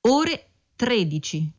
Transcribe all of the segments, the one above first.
Ore 13.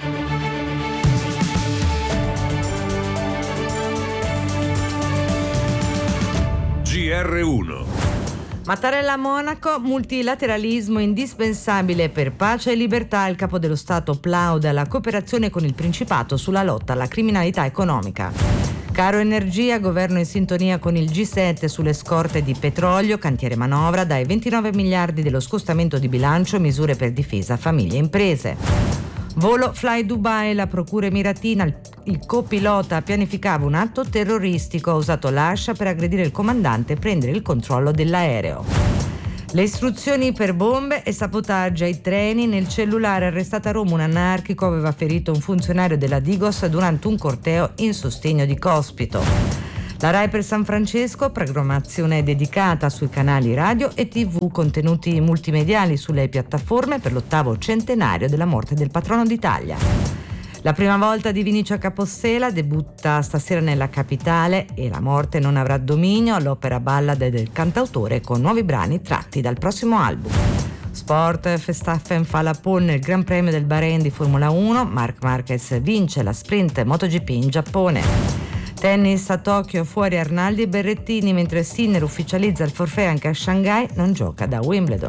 GR1. Mattarella a Monaco, multilateralismo indispensabile per pace e libertà. Il capo dello Stato plaude alla cooperazione con il Principato sulla lotta alla criminalità economica. Caro energia, governo in sintonia con il G7 sulle scorte di petrolio, cantiere manovra, dai 29 miliardi dello scostamento di bilancio, misure per difesa, famiglie e imprese. Volo Fly Dubai, la procura emiratina, il copilota pianificava un atto terroristico, ha usato l'ascia per aggredire il comandante e prendere il controllo dell'aereo. Le istruzioni per bombe e sabotaggio ai treni. Nel cellulare, arrestato a Roma un anarchico, aveva ferito un funzionario della Digos durante un corteo in sostegno di Cospito. La Rai per San Francesco, programmazione dedicata sui canali radio e TV, contenuti multimediali sulle piattaforme per l'8° centenario della morte del patrono d'Italia. La prima volta di Vinicio Capossela debutta stasera nella capitale e La morte non avrà dominio, all'opera ballad del cantautore con nuovi brani tratti dal prossimo album. Sport, Verstappen fa la pole nel Gran Premio del Bahrain di Formula 1, Marc Marquez vince la sprint MotoGP in Giappone. Tennis a Tokyo, fuori Arnaldi e Berrettini, mentre Sinner ufficializza il forfait anche a Shanghai, non gioca da Wimbledon.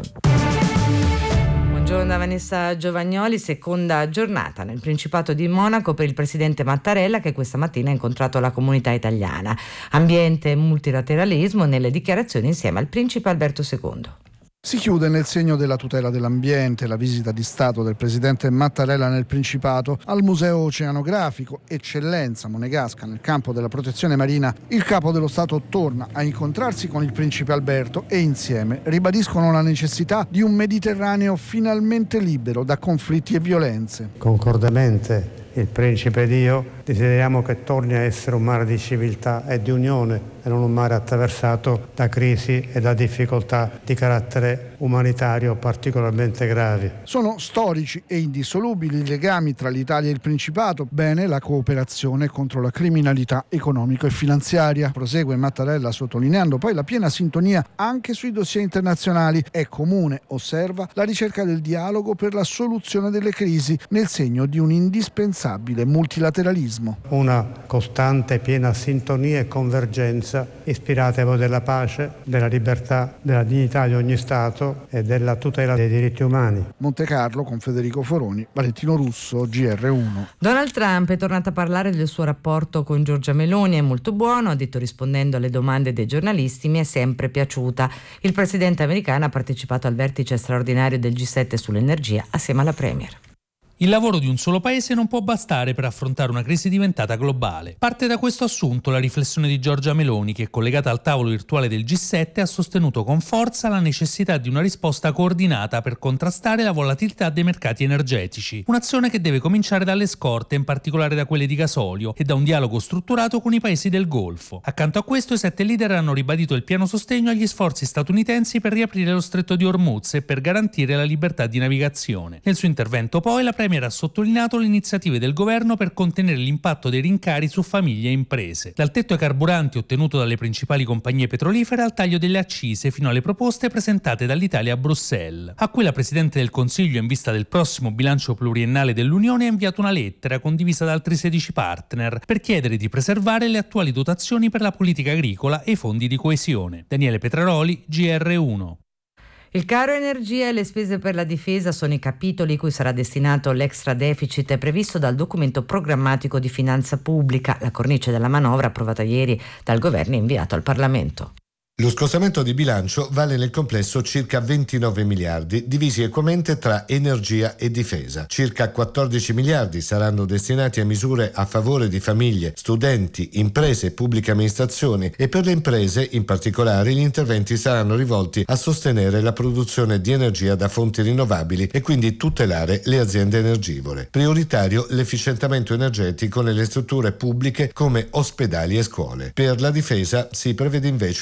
Buongiorno da Vanessa Giovagnoli. Seconda giornata nel Principato di Monaco per il presidente Mattarella, che questa mattina ha incontrato la comunità italiana. Ambiente e multilateralismo nelle dichiarazioni insieme al principe Alberto II. Si chiude nel segno della tutela dell'ambiente la visita di Stato del presidente Mattarella nel Principato al Museo Oceanografico, eccellenza monegasca nel campo della protezione marina. Il capo dello Stato torna a incontrarsi con il principe Alberto e insieme ribadiscono la necessità di un Mediterraneo finalmente libero da conflitti e violenze. Concordemente il principe ed io desideriamo che torni a essere un mare di civiltà e di unione e non un mare attraversato da crisi e da difficoltà di carattere umanitario particolarmente gravi. Sono storici e indissolubili i legami tra l'Italia e il Principato. Bene la cooperazione contro la criminalità economica e finanziaria. Prosegue Mattarella sottolineando poi la piena sintonia anche sui dossier internazionali. È comune, osserva, la ricerca del dialogo per la soluzione delle crisi nel segno di un indispensabile multilateralismo. Una costante piena sintonia e convergenza ispirate a voi della pace, della libertà, della dignità di ogni Stato e della tutela dei diritti umani. Montecarlo con Federico Foroni, Valentino Russo, GR1. Donald Trump è tornato a parlare del suo rapporto con Giorgia Meloni, è molto buono, ha detto rispondendo alle domande dei giornalisti, mi è sempre piaciuta. Il presidente americano ha partecipato al vertice straordinario del G7 sull'energia assieme alla Premier. Il lavoro di un solo paese non può bastare per affrontare una crisi diventata globale. Parte da questo assunto la riflessione di Giorgia Meloni, che collegata al tavolo virtuale del G7 ha sostenuto con forza la necessità di una risposta coordinata per contrastare la volatilità dei mercati energetici. Un'azione che deve cominciare dalle scorte, in particolare da quelle di gasolio, e da un dialogo strutturato con i paesi del Golfo. Accanto a questo i 7 leader hanno ribadito il pieno sostegno agli sforzi statunitensi per riaprire lo stretto di Hormuz e per garantire la libertà di navigazione. Nel suo intervento poi la Premier ha sottolineato le iniziative del governo per contenere l'impatto dei rincari su famiglie e imprese. Dal tetto ai carburanti ottenuto dalle principali compagnie petrolifere al taglio delle accise fino alle proposte presentate dall'Italia a Bruxelles, a cui la Presidente del Consiglio, in vista del prossimo bilancio pluriennale dell'Unione, ha inviato una lettera condivisa da altri 16 partner per chiedere di preservare le attuali dotazioni per la politica agricola e i fondi di coesione. Daniele Petraroli, GR1. Il caro energia e le spese per la difesa sono i capitoli cui sarà destinato l'extra deficit previsto dal documento programmatico di finanza pubblica, la cornice della manovra approvata ieri dal governo e inviato al Parlamento. Lo scostamento di bilancio vale nel complesso circa 29 miliardi, divisi equamente tra energia e difesa. Circa 14 miliardi saranno destinati a misure a favore di famiglie, studenti, imprese e pubbliche amministrazioni, e per le imprese in particolare gli interventi saranno rivolti a sostenere la produzione di energia da fonti rinnovabili e quindi tutelare le aziende energivore. Prioritario l'efficientamento energetico nelle strutture pubbliche come ospedali e scuole. Per la difesa si prevede invece un progressivo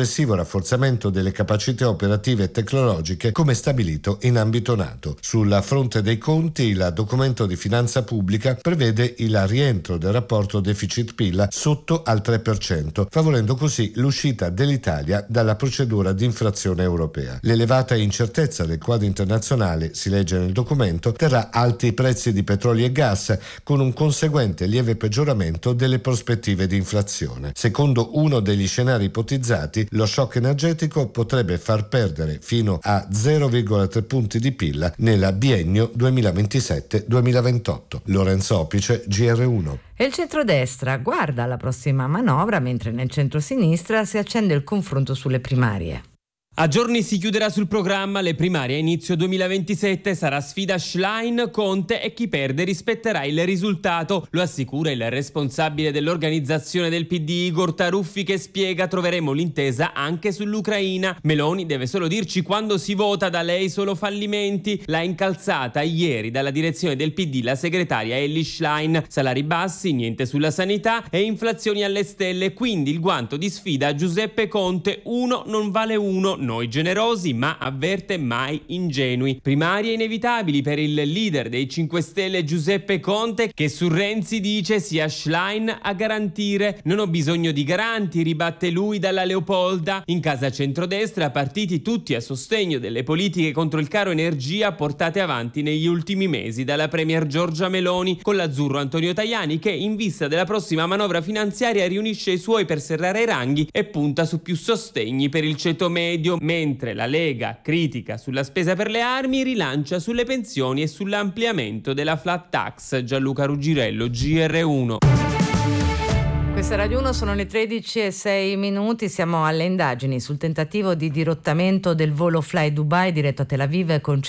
progressivo rafforzamento delle capacità operative e tecnologiche come stabilito in ambito NATO. Sul fronte dei conti, il documento di finanza pubblica prevede il rientro del rapporto deficit-PIL sotto al 3%, favorendo così l'uscita dell'Italia dalla procedura di infrazione europea. L'elevata incertezza del quadro internazionale, si legge nel documento, terrà alti i prezzi di petrolio e gas, con un conseguente lieve peggioramento delle prospettive di inflazione. Secondo uno degli scenari ipotizzati, lo shock energetico potrebbe far perdere fino a 0,3 punti di PIL nel biennio 2027-2028. Lorenzo Opice, GR1. E il centrodestra guarda alla prossima manovra, mentre nel centrosinistra si accende il confronto sulle primarie. A giorni si chiuderà sul programma le primarie a inizio 2027, sarà sfida Schlein, Conte e chi perde rispetterà il risultato, lo assicura il responsabile dell'organizzazione del PD Igor Taruffi, che spiega: troveremo l'intesa anche sull'Ucraina. Meloni deve solo dirci quando si vota, da lei solo fallimenti. L'ha incalzata ieri dalla direzione del PD la segretaria Elly Schlein: salari bassi, niente sulla sanità e inflazioni alle stelle, quindi il guanto di sfida a Giuseppe Conte. Uno non vale uno. Noi generosi, ma avverte mai ingenui. Primarie inevitabili per il leader dei 5 Stelle Giuseppe Conte, che su Renzi dice sia Schlein a garantire. Non ho bisogno di garanti, ribatte lui dalla Leopolda. In casa centrodestra, partiti tutti a sostegno delle politiche contro il caro energia portate avanti negli ultimi mesi dalla premier Giorgia Meloni, con l'azzurro Antonio Tajani, che in vista della prossima manovra finanziaria riunisce i suoi per serrare i ranghi e punta su più sostegni per il ceto medio, mentre la Lega critica sulla spesa per le armi, rilancia sulle pensioni e sull'ampliamento della flat tax. Gianluca Ruggirello, GR1. Questa è Radio 1, sono le 13:06. Siamo alle indagini sul tentativo di dirottamento del volo Fly Dubai diretto a Tel Aviv con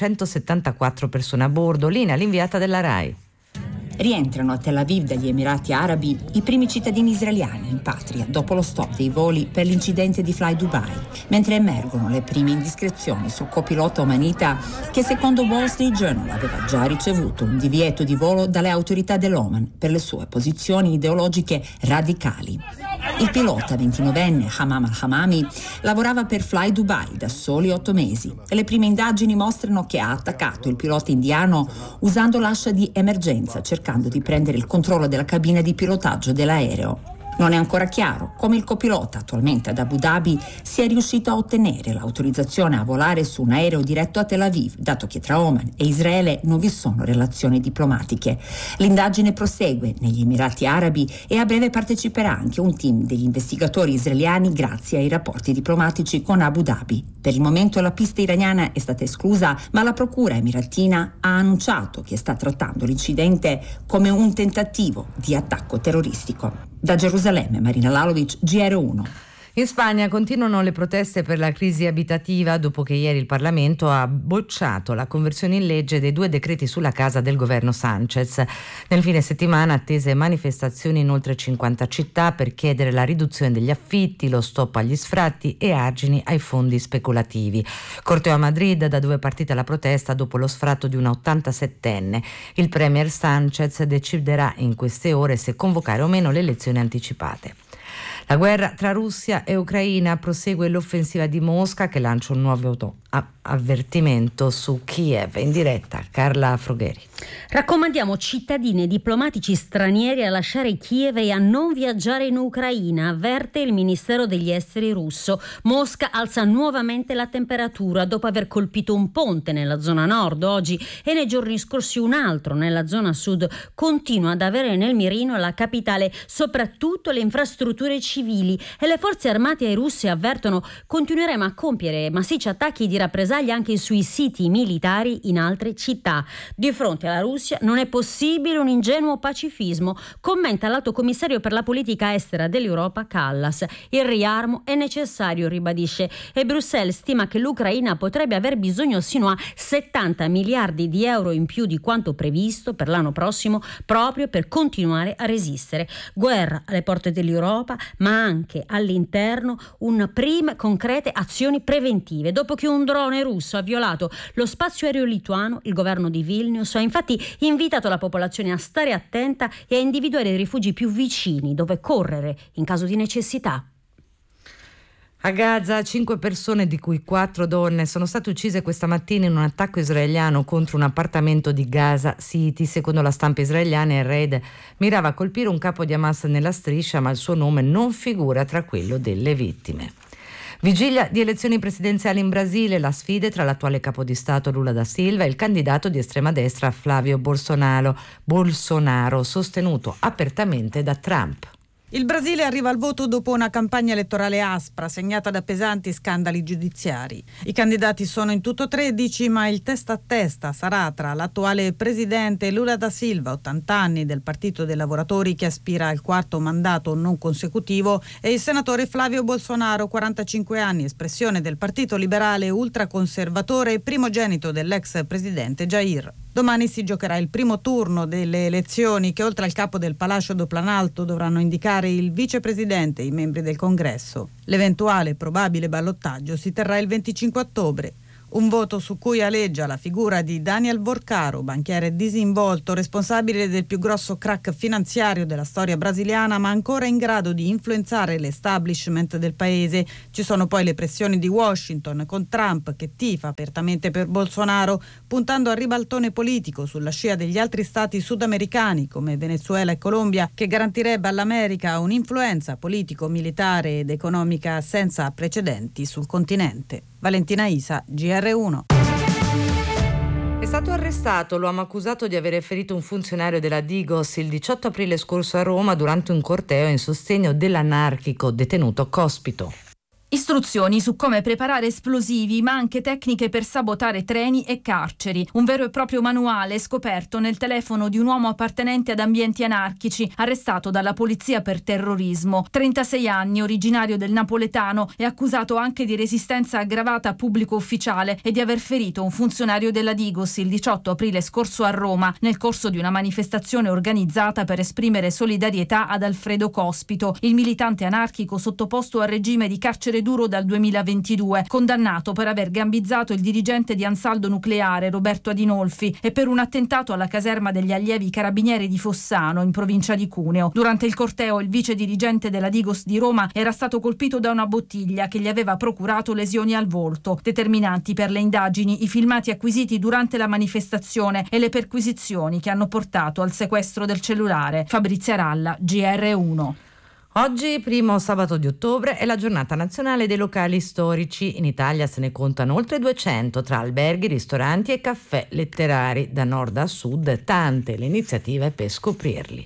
174 persone a bordo. Linea l'inviata della RAI. Rientrano a Tel Aviv dagli Emirati Arabi i primi cittadini israeliani in patria dopo lo stop dei voli per l'incidente di Fly Dubai, mentre emergono le prime indiscrezioni sul copilota omanita che secondo Wall Street Journal aveva già ricevuto un divieto di volo dalle autorità dell'Oman per le sue posizioni ideologiche radicali. Il pilota 29enne Hamam al-Hamami lavorava per Fly Dubai da soli 8 mesi e le prime indagini mostrano che ha attaccato il pilota indiano usando l'ascia di emergenza, cercando di prendere il controllo della cabina di pilotaggio dell'aereo. Non è ancora chiaro come il copilota, attualmente ad Abu Dhabi, sia riuscito a ottenere l'autorizzazione a volare su un aereo diretto a Tel Aviv, dato che tra Oman e Israele non vi sono relazioni diplomatiche. L'indagine prosegue negli Emirati Arabi e a breve parteciperà anche un team degli investigatori israeliani grazie ai rapporti diplomatici con Abu Dhabi. Per il momento la pista iraniana è stata esclusa, ma la procura emiratina ha annunciato che sta trattando l'incidente come un tentativo di attacco terroristico. Da Gerusalemme, Marina Lalovic, GR1. In Spagna continuano le proteste per la crisi abitativa dopo che ieri il Parlamento ha bocciato la conversione in legge dei 2 decreti sulla casa del governo Sánchez. Nel fine settimana attese manifestazioni in oltre 50 città per chiedere la riduzione degli affitti, lo stop agli sfratti e argini ai fondi speculativi. Corteo a Madrid, da dove è partita la protesta dopo lo sfratto di una 87enne. Il premier Sánchez deciderà in queste ore se convocare o meno le elezioni anticipate. La guerra tra Russia e Ucraina, prosegue l'offensiva di Mosca che lancia un nuovo avvertimento su Kiev. In diretta Carla Frogheri. Raccomandiamo cittadini e diplomatici stranieri a lasciare Kiev e a non viaggiare in Ucraina, avverte il Ministero degli Esteri russo. Mosca alza nuovamente la temperatura dopo aver colpito un ponte nella zona nord oggi e nei giorni scorsi un altro nella zona sud. Continua ad avere nel mirino la capitale, soprattutto le infrastrutture civili, e le forze armate ai russi avvertono: continueremo a compiere massicci attacchi di rappresaglia anche sui siti militari in altre città. Di fronte alla Russia non è possibile un ingenuo pacifismo, commenta l'alto commissario per la politica estera dell'Europa Kallas. Il riarmo è necessario, ribadisce, e Bruxelles stima che l'Ucraina potrebbe aver bisogno sino a 70 miliardi di euro in più di quanto previsto per l'anno prossimo, proprio per continuare a resistere. Guerra alle porte dell'Europa, ma anche all'interno prime concrete azioni preventive. Dopo che un drone russo ha violato lo spazio aereo lituano, il governo di Vilnius ha infatti invitato la popolazione a stare attenta e a individuare i rifugi più vicini dove correre in caso di necessità. A Gaza 5 persone, di cui 4 donne, sono state uccise questa mattina in un attacco israeliano contro un appartamento di Gaza City. Secondo la stampa israeliana, il raid mirava a colpire un capo di Hamas nella striscia, ma il suo nome non figura tra quello delle vittime. Vigilia di elezioni presidenziali in Brasile, la sfida tra l'attuale capo di Stato Lula da Silva e il candidato di estrema destra Flávio Bolsonaro, sostenuto apertamente da Trump. Il Brasile arriva al voto dopo una campagna elettorale aspra, segnata da pesanti scandali giudiziari. I candidati sono in tutto 13, ma il testa a testa sarà tra l'attuale presidente Lula da Silva, 80 anni, del Partito dei Lavoratori, che aspira al 4º mandato non consecutivo, e il senatore Flávio Bolsonaro, 45 anni, espressione del Partito Liberale ultraconservatore e primogenito dell'ex presidente Jair. Domani si giocherà il primo turno delle elezioni che, oltre al capo del Palácio do Planalto, dovranno indicare il vicepresidente e i membri del Congresso. L'eventuale probabile ballottaggio si terrà il 25 ottobre. Un voto su cui aleggia la figura di Daniel Borcaro, banchiere disinvolto, responsabile del più grosso crack finanziario della storia brasiliana, ma ancora in grado di influenzare l'establishment del paese. Ci sono poi le pressioni di Washington, con Trump che tifa apertamente per Bolsonaro, puntando al ribaltone politico sulla scia degli altri stati sudamericani come Venezuela e Colombia, che garantirebbe all'America un'influenza politico-militare ed economica senza precedenti sul continente. Valentina Isa, GR1. È stato arrestato l'uomo accusato di avere ferito un funzionario della Digos il 18 aprile scorso a Roma durante un corteo in sostegno dell'anarchico detenuto Cospito. Istruzioni su come preparare esplosivi, ma anche tecniche per sabotare treni e carceri. Un vero e proprio manuale scoperto nel telefono di un uomo appartenente ad ambienti anarchici, arrestato dalla polizia per terrorismo. 36 anni, originario del napoletano, è accusato anche di resistenza aggravata a pubblico ufficiale e di aver ferito un funzionario della Digos il 18 aprile scorso a Roma, nel corso di una manifestazione organizzata per esprimere solidarietà ad Alfredo Cospito, il militante anarchico sottoposto al regime di carcere duro dal 2022, condannato per aver gambizzato il dirigente di Ansaldo Nucleare Roberto Adinolfi e per un attentato alla caserma degli allievi carabinieri di Fossano, in provincia di Cuneo. Durante il corteo il vice dirigente della Digos di Roma era stato colpito da una bottiglia che gli aveva procurato lesioni al volto. Determinanti per le indagini i filmati acquisiti durante la manifestazione e le perquisizioni che hanno portato al sequestro del cellulare. Fabrizia Ralla, GR1. Oggi, primo sabato di ottobre, è la giornata nazionale dei locali storici. In Italia se ne contano oltre 200 tra alberghi, ristoranti e caffè letterari. Da nord a sud, tante le iniziative per scoprirli.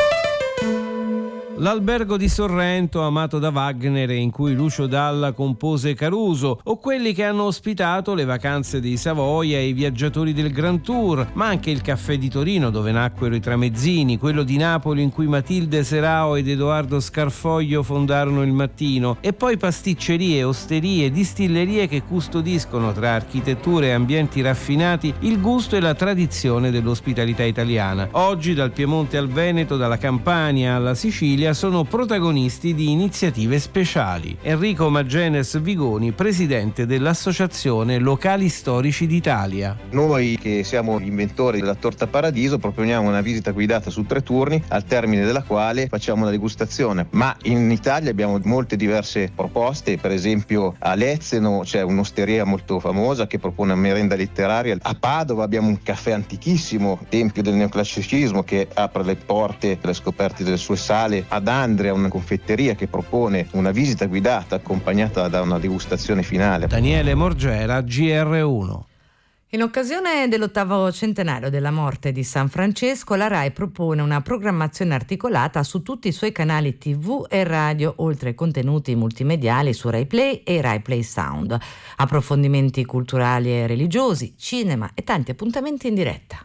L'albergo di Sorrento, amato da Wagner e in cui Lucio Dalla compose Caruso, o quelli che hanno ospitato le vacanze dei Savoia e i viaggiatori del Grand Tour, ma anche il caffè di Torino dove nacquero i tramezzini, quello di Napoli in cui Matilde Serao ed Edoardo Scarfoglio fondarono il Mattino, e poi pasticcerie, osterie, distillerie che custodiscono tra architetture e ambienti raffinati il gusto e la tradizione dell'ospitalità italiana. Oggi dal Piemonte al Veneto, dalla Campania alla Sicilia sono protagonisti di iniziative speciali. Enrico Maggenes Vigoni, presidente dell'Associazione Locali Storici d'Italia. Noi che siamo gli inventori della torta Paradiso proponiamo una visita guidata su 3 turni, al termine della quale facciamo una degustazione. Ma in Italia abbiamo molte diverse proposte, per esempio a Lezzeno c'è un'osteria molto famosa che propone una merenda letteraria. A Padova abbiamo un caffè antichissimo, tempio del neoclassicismo, che apre le porte alle scoperte delle sue sale. Ad Andria una confetteria che propone una visita guidata accompagnata da una degustazione finale. Daniele Morgera, GR1. In occasione dell'8° centenario della morte di San Francesco, la RAI propone una programmazione articolata su tutti i suoi canali TV e radio, oltre ai contenuti multimediali su Rai Play e Rai Play Sound, approfondimenti culturali e religiosi, cinema e tanti appuntamenti in diretta.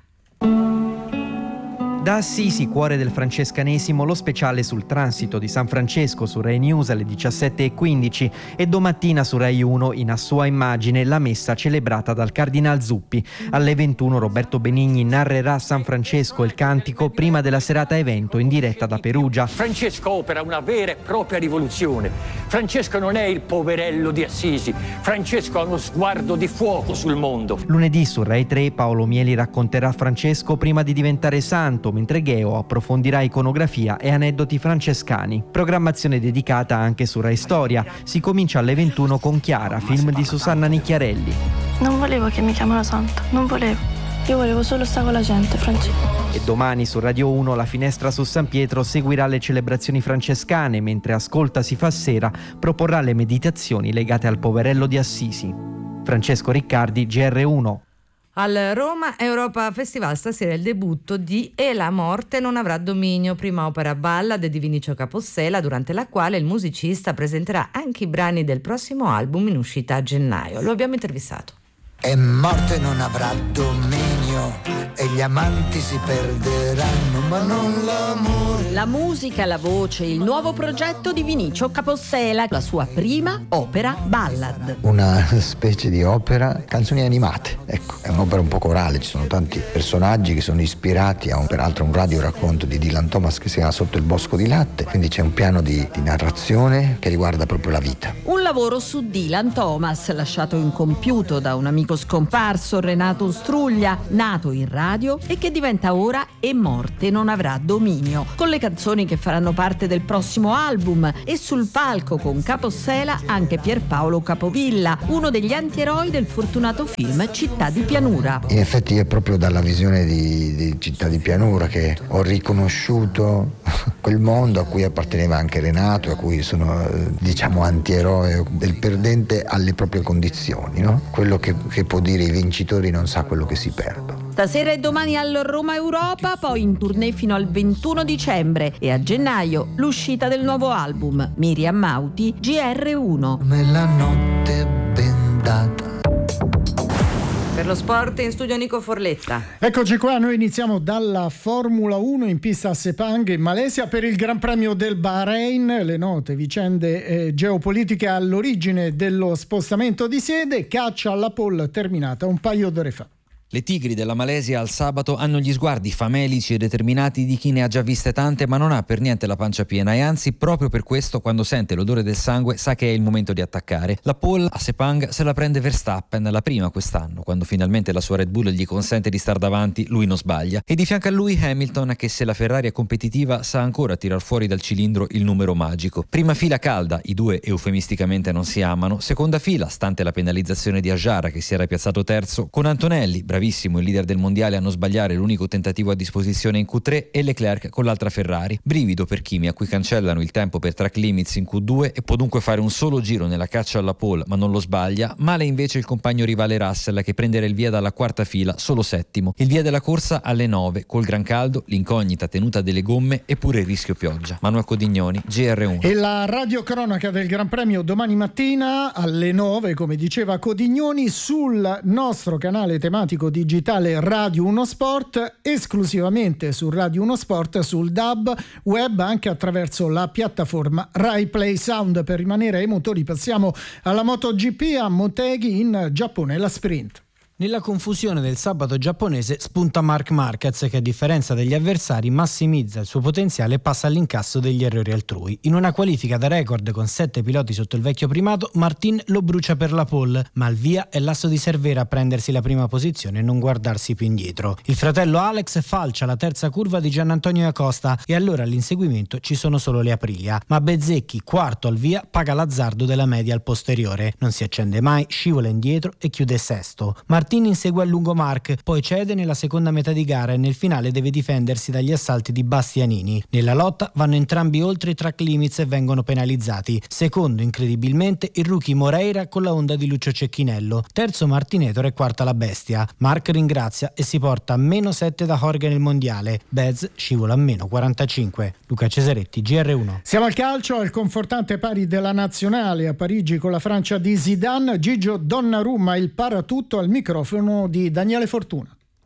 Da Assisi, cuore del francescanesimo, lo speciale sul transito di San Francesco su Rai News alle 17:15 e domattina su Rai 1 in A Sua Immagine la messa celebrata dal Cardinal Zuppi. Alle 21 Roberto Benigni narrerà San Francesco il cantico prima della serata evento in diretta da Perugia. Francesco opera una vera e propria rivoluzione. Francesco non è il poverello di Assisi, Francesco ha uno sguardo di fuoco sul mondo. Lunedì su Rai 3 Paolo Mieli racconterà Francesco prima di diventare santo, mentre Gheo approfondirà iconografia e aneddoti francescani. Programmazione dedicata anche su Rai Storia. Si comincia alle 21 con Chiara, film di Susanna Nicchiarelli. Non volevo che mi chiamano santo, non volevo. Io volevo solo stare con la gente, Francesco. E domani su Radio 1 La Finestra su San Pietro seguirà le celebrazioni francescane, mentre Ascolta si fa sera proporrà le meditazioni legate al poverello di Assisi. Francesco Riccardi, GR1. Al Roma Europa Festival stasera il debutto di E la morte non avrà dominio, prima opera ballad di Vinicio Capossela, durante la quale il musicista presenterà anche i brani del prossimo album in uscita a gennaio. Lo abbiamo intervistato. E morte non avrà dominio e gli amanti si perderanno, ma non l'amore. La musica, la voce, il nuovo progetto di Vinicio Capossela, la sua prima opera ballad. Una specie di opera, canzoni animate, ecco, è un'opera un po' corale, ci sono tanti personaggi che sono ispirati a peraltro un radioracconto di Dylan Thomas che si chiama Sotto il bosco di latte, quindi c'è un piano di narrazione che riguarda proprio la vita. Un lavoro su Dylan Thomas, lasciato incompiuto da un amico scomparso, Renato Struglia, nato in radio e che diventa ora E morte non avrà dominio, con le canzoni che faranno parte del prossimo album, e sul palco con Capossela anche Pierpaolo Capovilla, uno degli antieroi del fortunato film Città di pianura. In effetti è proprio dalla visione di Città di pianura che ho riconosciuto quel mondo a cui apparteneva anche Renato, a cui sono diciamo antieroe del perdente alle proprie condizioni, no? Quello che può dire i vincitori non sa quello che si perdono. Stasera e domani al Roma Europa, poi in tournée fino al 21 dicembre e a gennaio l'uscita del nuovo album. Miriam Mauti, GR1. Come la notte bendata. Per lo sport in studio Nico Forletta. Eccoci qua, noi iniziamo dalla Formula 1 in pista a Sepang in Malesia per il Gran Premio del Bahrain. Le note vicende geopolitiche all'origine dello spostamento di sede, caccia alla pole terminata un paio d'ore fa. Le tigri della Malesia al sabato hanno gli sguardi famelici e determinati di chi ne ha già viste tante ma non ha per niente la pancia piena, e anzi proprio per questo quando sente l'odore del sangue sa che è il momento di attaccare. La pole a Sepang se la prende Verstappen, la prima quest'anno, quando finalmente la sua Red Bull gli consente di star davanti, lui non sbaglia, e di fianco a lui Hamilton che se la Ferrari è competitiva sa ancora tirar fuori dal cilindro il numero magico. Prima fila calda, i due eufemisticamente non si amano, seconda fila stante la penalizzazione di Ajara che si era piazzato terzo, con Antonelli, bravissimo il leader del mondiale a non sbagliare l'unico tentativo a disposizione in Q3, e Leclerc con l'altra Ferrari. Brivido per Kimi a cui cancellano il tempo per track limits in Q2 e può dunque fare un solo giro nella caccia alla pole ma non lo sbaglia. Male invece il compagno rivale Russell che prenderà il via dalla quarta fila solo settimo. Il via della corsa alle 9 col gran caldo, l'incognita tenuta delle gomme e pure il rischio pioggia. Manuel Codignoni, GR1. E la radiocronaca del Gran Premio domani mattina alle 9, come diceva Codignoni, sul nostro canale tematico digitale Radio 1 Sport, esclusivamente su Radio 1 Sport, sul DAB web, anche attraverso la piattaforma Rai Play Sound. Per rimanere ai motori passiamo alla MotoGP, a Motegi in Giappone, la sprint. Nella confusione del sabato giapponese spunta Marc Marquez che a differenza degli avversari massimizza il suo potenziale e passa all'incasso degli errori altrui. In una qualifica da record con 7 piloti sotto il vecchio primato, Martin lo brucia per la pole, ma al via è l'asso di Cervera a prendersi la prima posizione e non guardarsi più indietro. Il fratello Alex falcia la terza curva di Gianantonio Acosta e allora all'inseguimento ci sono solo le Aprilia, ma Bezzecchi, quarto al via, paga l'azzardo della media al posteriore. Non si accende mai, scivola indietro e chiude sesto. Martin insegue a lungo Marc, poi cede nella seconda metà di gara e nel finale deve difendersi dagli assalti di Bastianini. Nella lotta vanno entrambi oltre i track limits e vengono penalizzati. Secondo, incredibilmente, il rookie Moreira con la Honda di Lucio Cecchinello. Terzo Martinetto e quarta la Bestia. Marc ringrazia e si porta a -7 da Jorge nel mondiale. Bez scivola a -45. Luca Cesaretti, GR1. Siamo al calcio, al confortante pari della nazionale a Parigi con la Francia di Zidane. Gigio Donnarumma, il paratutto, al microfono di Daniele Fortuna.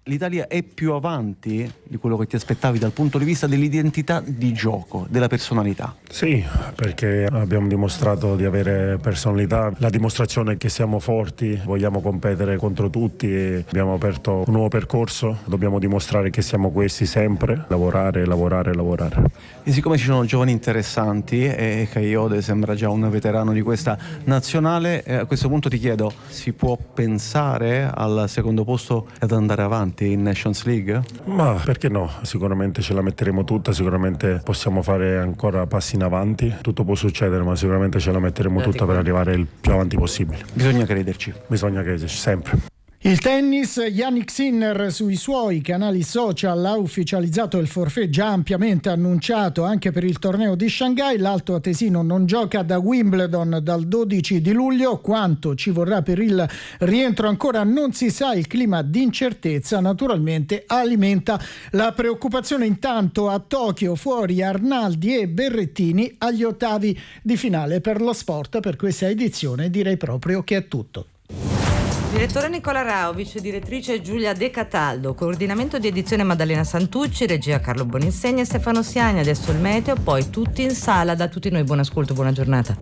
l'Italia è più avanti di quello che ti aspettavi dal punto di vista dell'identità di gioco, della personalità? Sì, perché abbiamo dimostrato di avere personalità, la dimostrazione che siamo forti, vogliamo competere contro tutti e abbiamo aperto un nuovo percorso, dobbiamo dimostrare che siamo questi sempre, lavorare. E siccome ci sono giovani interessanti e Kayode sembra già un veterano di questa nazionale, a questo punto ti chiedo, si può pensare al secondo posto ed andare avanti in Nations League? Ma perché no? Sicuramente ce la metteremo tutta, sicuramente possiamo fare ancora passi in avanti, tutto può succedere, ma sicuramente ce la metteremo tutta per arrivare il più avanti possibile. Bisogna crederci sempre. Il tennis, Jannik Sinner sui suoi canali social ha ufficializzato il forfait già ampiamente annunciato anche per il torneo di Shanghai. L'alto atesino non gioca da Wimbledon dal 12 di luglio. Quanto ci vorrà per il rientro ancora non si sa. Il clima di incertezza naturalmente alimenta la preoccupazione. Intanto a Tokyo fuori Arnaldi e Berrettini agli ottavi di finale. Per lo sport, per questa edizione direi proprio che è tutto. Direttore Nicola Rao, vice direttrice Giulia De Cataldo, coordinamento di edizione Maddalena Santucci, regia Carlo Boninsegna e Stefano Siani. Adesso il meteo, poi tutti in sala. Da tutti noi buon ascolto, buona giornata.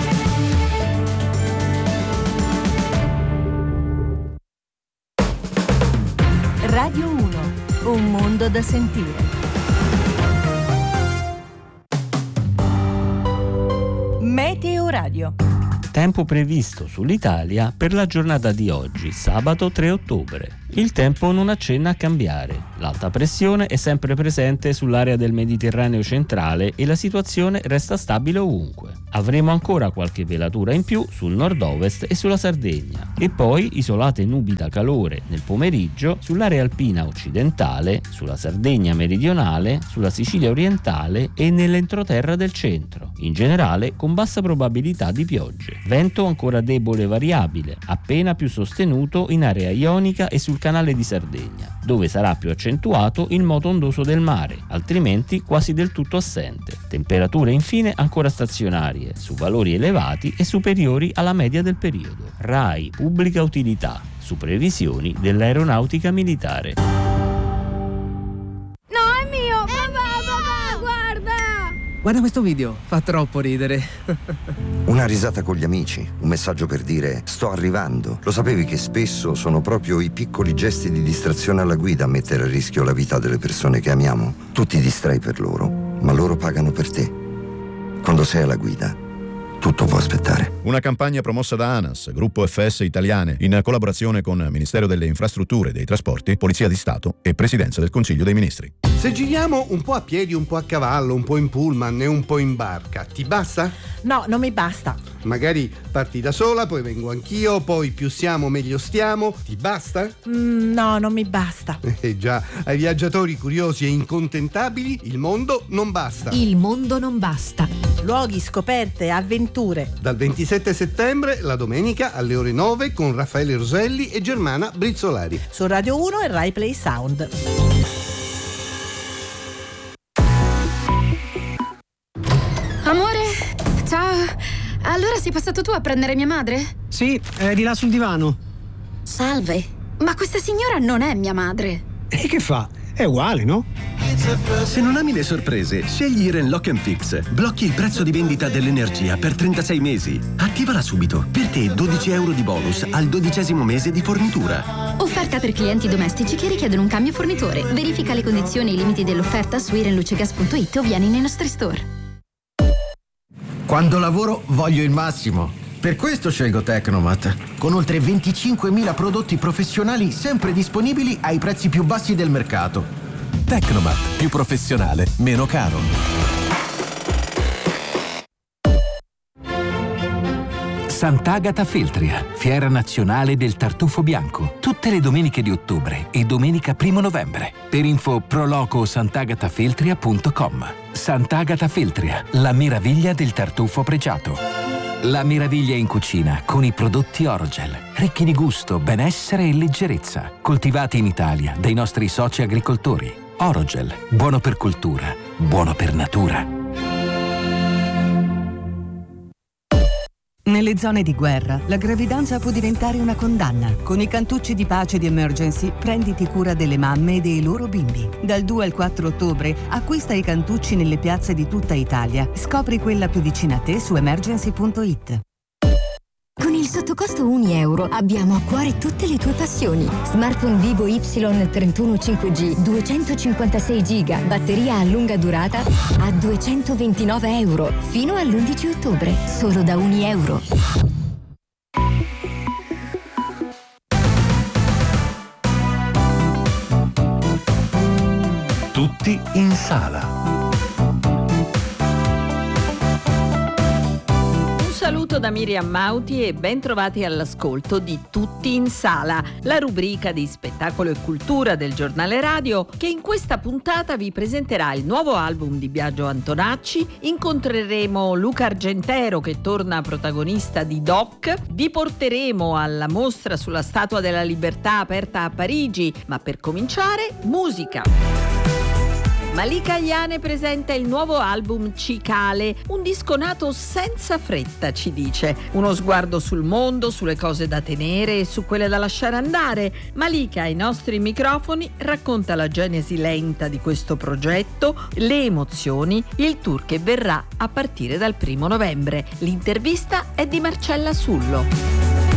Radio 1, un mondo da sentire. Meteo Radio. Tempo previsto sull'Italia per la giornata di oggi, sabato 3 ottobre. Il tempo non accenna a cambiare. L'alta pressione è sempre presente sull'area del Mediterraneo centrale e la situazione resta stabile ovunque. Avremo ancora qualche velatura in più sul nord-ovest e sulla Sardegna. E poi isolate nubi da calore nel pomeriggio sull'area alpina occidentale, sulla Sardegna meridionale, sulla Sicilia orientale e nell'entroterra del centro. In generale con bassa probabilità di piogge. Vento ancora debole e variabile, appena più sostenuto in area ionica e sul canale di Sardegna, dove sarà più accentuato il moto ondoso del mare, altrimenti quasi del tutto assente. Temperature infine ancora stazionarie, su valori elevati e superiori alla media del periodo. RAI Pubblica Utilità, su previsioni dell'aeronautica militare. Guarda questo video, fa troppo ridere. Una risata con gli amici, un messaggio per dire sto arrivando. Lo sapevi che spesso sono proprio i piccoli gesti di distrazione alla guida a mettere a rischio la vita delle persone che amiamo? Tu ti distrai per loro, ma loro pagano per te. Quando sei alla guida, tutto può aspettare. Una campagna promossa da ANAS, Gruppo FS Italiane, in collaborazione con Ministero delle Infrastrutture e dei Trasporti, Polizia di Stato e Presidenza del Consiglio dei Ministri. Se giriamo un po' a piedi, un po' a cavallo, un po' in pullman e un po' in barca, ti basta? No, non mi basta. Magari parti da sola, poi vengo anch'io, poi più siamo meglio stiamo, ti basta? No, non mi basta. Già, ai viaggiatori curiosi e incontentabili il mondo non basta. Il mondo non basta. Luoghi, scoperte, avventure. Dal 27 settembre, la domenica alle ore 9 con Raffaele Roselli e Germana Brizzolari. Su Radio 1 e Rai Play Sound. Amore, ciao. Allora sei passato tu a prendere mia madre? Sì, è di là sul divano. Salve, ma questa signora non è mia madre. E che fa? È uguale, no? Se non ami le sorprese, scegli Iren Lock & Fix. Blocchi il prezzo di vendita dell'energia per 36 mesi. Attivala subito. Per te 12 euro di bonus al 12° mese di fornitura. Offerta per clienti domestici che richiedono un cambio fornitore. Verifica le condizioni e i limiti dell'offerta su irenlucegas.it o vieni nei nostri store. Quando lavoro voglio il massimo. Per questo scelgo Tecnomat, con oltre 25.000 prodotti professionali sempre disponibili ai prezzi più bassi del mercato. Tecnomat, più professionale, meno caro. Sant'Agata Feltria, fiera nazionale del tartufo bianco, tutte le domeniche di ottobre e domenica 1 novembre. Per info proloco-sant'agatafeltria.com. Sant'Agata Feltria, la meraviglia del tartufo pregiato. La meraviglia in cucina con i prodotti Orogel, ricchi di gusto, benessere e leggerezza, coltivati in Italia dai nostri soci agricoltori. Orogel, buono per cultura, buono per natura. Nelle zone di guerra, la gravidanza può diventare una condanna. Con i cantucci di pace di Emergency prenditi cura delle mamme e dei loro bimbi. Dal 2 al 4 ottobre acquista i cantucci nelle piazze di tutta Italia. Scopri quella più vicina a te su emergency.it. Con il sottocosto €1 abbiamo a cuore tutte le tue passioni. Smartphone Vivo Y31 5G, 256 GB, batteria a lunga durata a €229 fino all'11 ottobre, solo da €1. Tutti in sala. Saluto da Miriam Mauti e ben trovati all'ascolto di Tutti in Sala, la rubrica di spettacolo e cultura del giornale radio che in questa puntata vi presenterà il nuovo album di Biagio Antonacci, incontreremo Luca Argentero che torna protagonista di Doc, vi porteremo alla mostra sulla Statua della Libertà aperta a Parigi, ma per cominciare musica. Malika Ayane presenta il nuovo album Cicale, un disco nato senza fretta, ci dice. Uno sguardo sul mondo, sulle cose da tenere e su quelle da lasciare andare. Malika ai nostri microfoni racconta la genesi lenta di questo progetto, le emozioni, il tour che verrà a partire dal 1 novembre. L'intervista è di Marcella Sullo.